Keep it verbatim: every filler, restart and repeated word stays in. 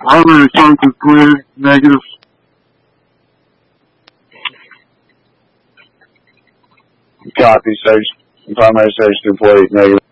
Primary sources clear, negative. Copy, stage, primary stage two point eight, negative.